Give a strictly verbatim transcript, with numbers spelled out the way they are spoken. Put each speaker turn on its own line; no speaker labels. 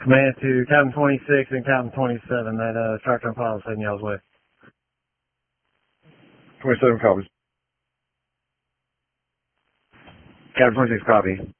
Command to Captain twenty-six and Captain twenty-seven. That uh, tractor and pilot heading y'all's way.
twenty-seven copies.
Captain twenty-six, copy.